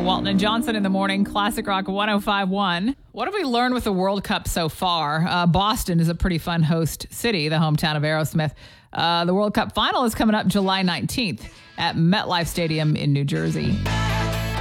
Walton and Johnson in the morning, Classic Rock 105.1. What have we learned with the World Cup so far? Boston is a pretty fun host city, the hometown of Aerosmith. The World Cup final is coming up July 19th at MetLife Stadium in New Jersey.